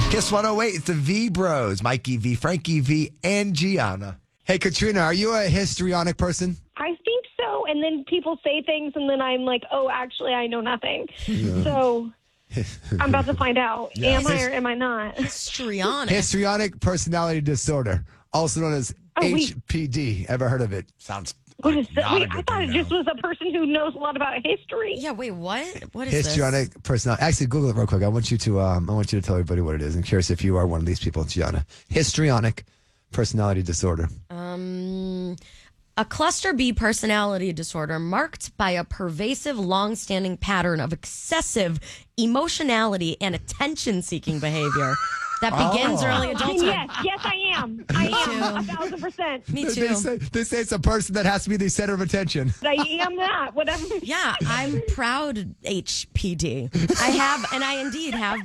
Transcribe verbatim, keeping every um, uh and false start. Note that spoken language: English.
Kiss one oh eight, it's the V Bros. Mikey V, Frankie V, and Gianna. Hey, Katrina, are you a histrionic person? I think so. And then people say things, and then I'm like, oh, actually, I know nothing. Yeah. So I'm about to find out. Yeah. Am I or am I not? Histrionic. Histrionic personality disorder, also known as oh, H P D. Ever heard of it? Sounds What is that? Wait, I thought it just was a person who knows a lot about history. Yeah, wait, what? What is Histrionic this? personality. Actually, Google it real quick. I want you to um, I want you to tell everybody what it is. I'm curious if you are one of these people, Gianna. Histrionic personality disorder. Um, a cluster B personality disorder marked by a pervasive, long-standing pattern of excessive emotionality and attention-seeking behavior that begins Oh. early adulthood. Yes, yes, I am. I am a thousand percent. Me They too. say, they say it's a person that has to be the center of attention. I am that. Whatever. Yeah, I'm proud H P D. I have, and I indeed have